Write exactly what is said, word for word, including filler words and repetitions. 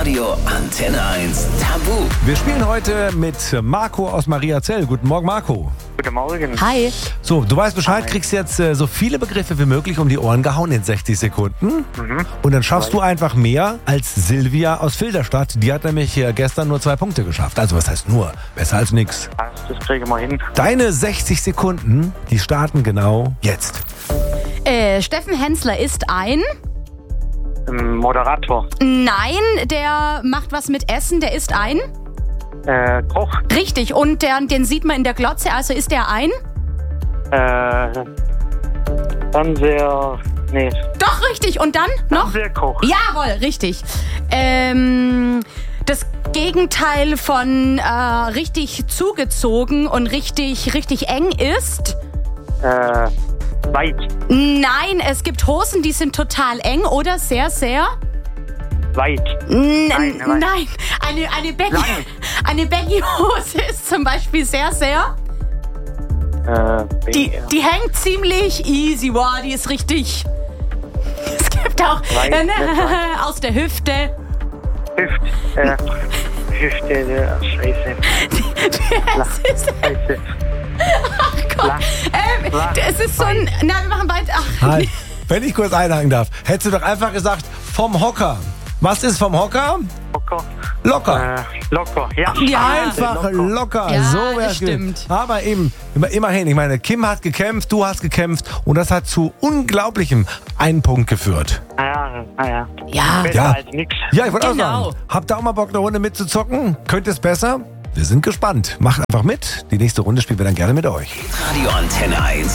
Radio Antenne eins Tabu. Wir spielen heute mit Marco aus Mariazell. Guten Morgen, Marco. Guten Morgen. Hi. So, du weißt Bescheid, kriegst jetzt äh, so viele Begriffe wie möglich um die Ohren gehauen in sechzig Sekunden. Mhm. Und dann schaffst du einfach mehr als Silvia aus Filderstadt. Die hat nämlich äh, gestern nur zwei Punkte geschafft. Also was heißt nur? Besser als nix. Das kriegen wir hin. Deine sechzig Sekunden, die starten genau jetzt. Äh, Steffen Hensler ist ein... Ähm, Moderator. Nein, der macht was mit Essen, der ist ein... Äh, Koch. Richtig, und der, den sieht man in der Glotze, also ist der ein... Äh, Fernseher. Nee. Doch, richtig, und dann noch... Fernsehkoch. Jawohl, richtig. Ähm, das Gegenteil von äh, richtig zugezogen und richtig, richtig eng ist... Äh, weit. Nein, es gibt Hosen, die sind total eng oder sehr, sehr... Weit. N- Nein, nein. nein. Eine, eine, Baggy, Lang. eine Baggy-Hose ist zum Beispiel sehr, sehr... Äh, Die, die hängt ziemlich easy, wow, die ist richtig... Es gibt auch Weit, äh, ne, nicht weit. aus der Hüfte. Hüft. Äh, Hüfte. Äh, Scheiße. Das ist, Scheiße. ach Gott. Lang. Ähm, Lang. das ist so ein... Na, wir machen weiter. Ach, Halt, wenn ich kurz einhaken darf, hättest du doch einfach gesagt, vom Hocker. Was ist vom Hocker? Locker. Locker. Äh, locker. Ja. Ja. Einfach locker, Ja, so das wär's stimmt. gewesen. Aber eben, immer- immerhin, ich meine, Kim hat gekämpft, du hast gekämpft und das hat zu unglaublichem einen Punkt geführt. Naja, naja. ja. Besser Ja. als nix. Ja, ich wollte Genau. auch sagen, habt ihr auch mal Bock, eine Runde mitzuzocken? Könnt ihr es besser? Wir sind gespannt. Macht einfach mit. Die nächste Runde spielen wir dann gerne mit euch. Radio Antenne eins.